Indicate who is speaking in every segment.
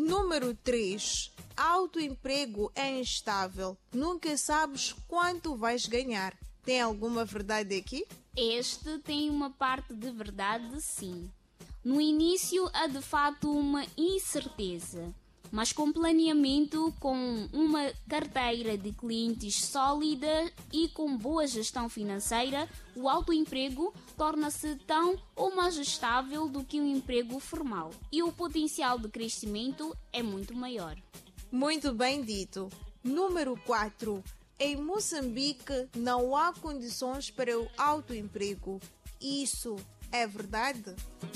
Speaker 1: Número 3. Autoemprego é instável. Nunca sabes quanto vais ganhar. Tem alguma verdade aqui?
Speaker 2: Este tem uma parte de verdade, sim. No início há de fato uma incerteza, mas com planeamento, com uma carteira de clientes sólida e com boa gestão financeira, o autoemprego torna-se tão ou mais estável do que um emprego formal. E o potencial de crescimento é muito maior.
Speaker 1: Muito bem dito. Número 4. Em Moçambique não há condições para o autoemprego. Isso é verdade?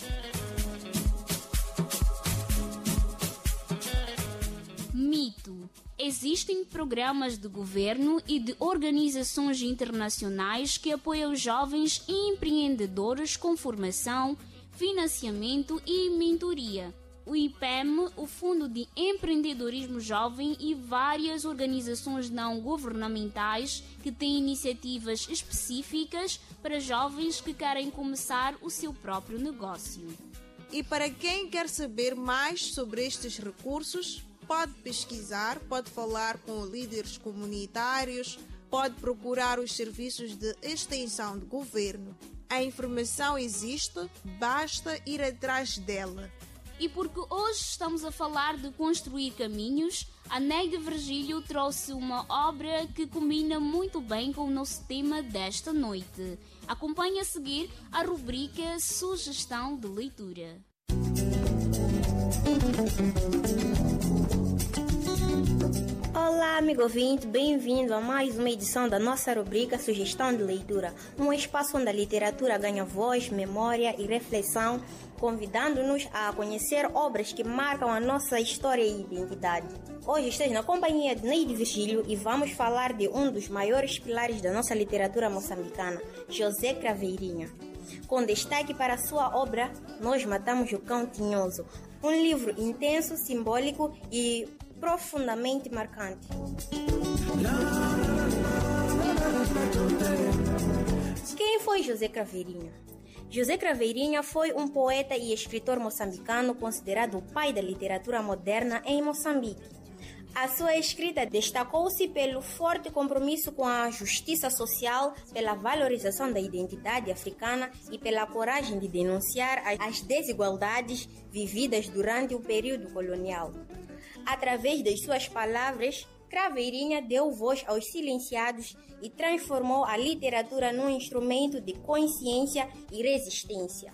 Speaker 2: Mito. Existem programas de governo e de organizações internacionais que apoiam jovens e empreendedores com formação, financiamento e mentoria. O IPEM, o Fundo de Empreendedorismo Jovem e várias organizações não governamentais que têm iniciativas específicas para jovens que querem começar o seu próprio negócio.
Speaker 1: E para quem quer saber mais sobre estes recursos, pode pesquisar, pode falar com líderes comunitários, pode procurar os serviços de extensão do governo. A informação existe, basta ir atrás dela.
Speaker 2: E porque hoje estamos a falar de construir caminhos, a Neide Virgílio trouxe uma obra que combina muito bem com o nosso tema desta noite. Acompanhe a seguir a rubrica Sugestão de Leitura.
Speaker 3: Olá, amigo ouvinte, bem-vindo a mais uma edição da nossa rubrica Sugestão de Leitura, um espaço onde a literatura ganha voz, memória e reflexão, convidando-nos a conhecer obras que marcam a nossa história e identidade. Hoje estou na companhia de Neide Virgílio e vamos falar de um dos maiores pilares da nossa literatura moçambicana, José Craveirinha. Com destaque para a sua obra Nós Matamos o Cão Tinhoso, um livro intenso, simbólico e profundamente marcante. Quem foi José Craveirinha? José Craveirinha foi um poeta e escritor moçambicano considerado o pai da literatura moderna em Moçambique. A sua escrita destacou-se pelo forte compromisso com a justiça social, pela valorização da identidade africana e pela coragem de denunciar as desigualdades vividas durante o período colonial. Através das suas palavras, Craveirinha deu voz aos silenciados e transformou a literatura num instrumento de consciência e resistência.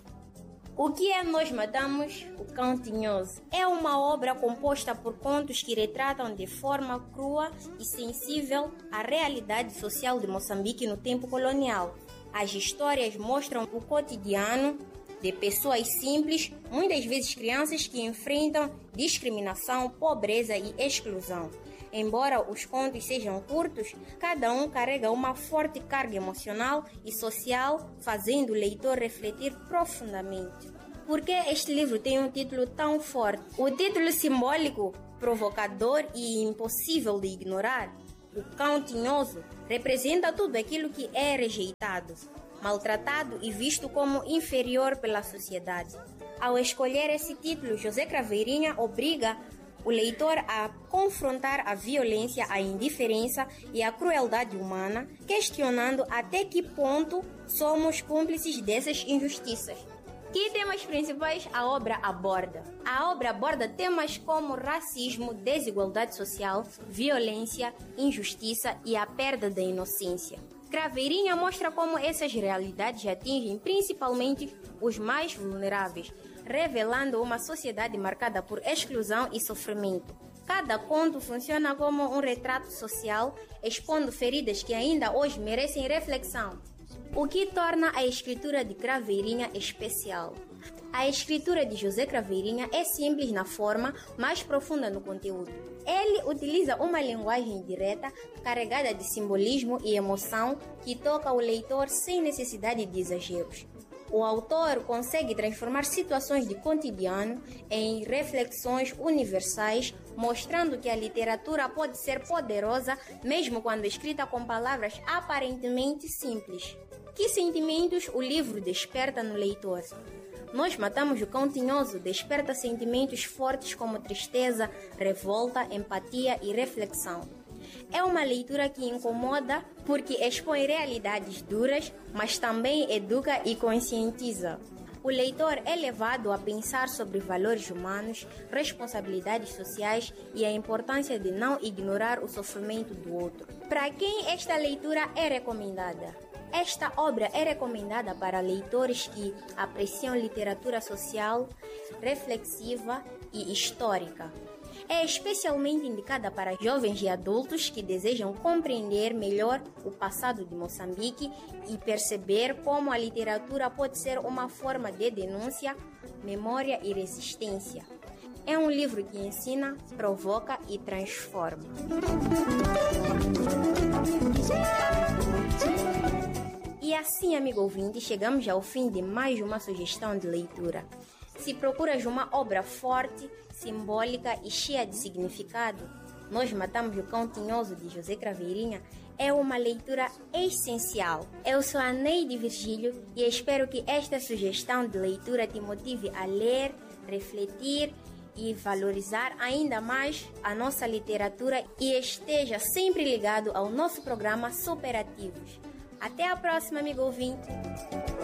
Speaker 3: O que é Nós Matamos o Cão Tinhoso? É uma obra composta por contos que retratam de forma crua e sensível a realidade social de Moçambique no tempo colonial. As histórias mostram o cotidiano de pessoas simples, muitas vezes crianças que enfrentam discriminação, pobreza e exclusão. Embora os contos sejam curtos, cada um carrega uma forte carga emocional e social, fazendo o leitor refletir profundamente. Por que este livro tem um título tão forte? O título simbólico, provocador e impossível de ignorar, O Cão Tinhoso, representa tudo aquilo que é rejeitado, maltratado e visto como inferior pela sociedade. Ao escolher esse título, José Craveirinha obriga o leitor a confrontar a violência, a indiferença e a crueldade humana, questionando até que ponto somos cúmplices dessas injustiças. Que temas principais a obra aborda? A obra aborda temas como racismo, desigualdade social, violência, injustiça e a perda da inocência. Craveirinha mostra como essas realidades atingem principalmente os mais vulneráveis, revelando uma sociedade marcada por exclusão e sofrimento. Cada conto funciona como um retrato social, expondo feridas que ainda hoje merecem reflexão. O que torna a escritura de Craveirinha especial? A escritura de José Craveirinha é simples na forma, mas profunda no conteúdo. Ele utiliza uma linguagem direta, carregada de simbolismo e emoção, que toca o leitor sem necessidade de exageros. O autor consegue transformar situações de cotidiano em reflexões universais, mostrando que a literatura pode ser poderosa mesmo quando escrita com palavras aparentemente simples. Que sentimentos o livro desperta no leitor? Nós Matamos o Cão Tinhoso desperta sentimentos fortes como tristeza, revolta, empatia e reflexão. É uma leitura que incomoda porque expõe realidades duras, mas também educa e conscientiza. O leitor é levado a pensar sobre valores humanos, responsabilidades sociais e a importância de não ignorar o sofrimento do outro. Para quem esta leitura é recomendada? Esta obra é recomendada para leitores que apreciam literatura social, reflexiva e histórica. É especialmente indicada para jovens e adultos que desejam compreender melhor o passado de Moçambique e perceber como a literatura pode ser uma forma de denúncia, memória e resistência. É um livro que ensina, provoca e transforma. E assim, amigo ouvinte, chegamos ao fim de mais uma sugestão de leitura. Se procuras uma obra forte, simbólica e cheia de significado, Nós Matamos o Cão Tinhoso, de José Craveirinha, é uma leitura essencial. Eu sou a Neide Virgílio e espero que esta sugestão de leitura te motive a ler, refletir e valorizar ainda mais a nossa literatura e esteja sempre ligado ao nosso programa Superativos. Até a próxima, amigo ouvinte!